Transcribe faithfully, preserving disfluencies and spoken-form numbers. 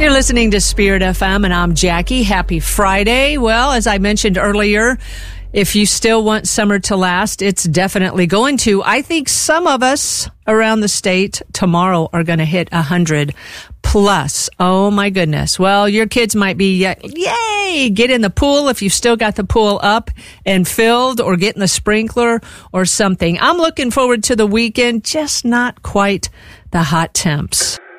You're listening to Spirit F M, and I'm Jackie. Happy Friday. Well, as I mentioned earlier, if you still want summer to last, it's definitely going to. I think some of us around the state tomorrow are going to hit one hundred plus. Oh, my goodness. Well, your kids might be, yay, get in the pool if you've still got the pool up and filled, or get in the sprinkler or something. I'm looking forward to the weekend, just not quite the hot temps.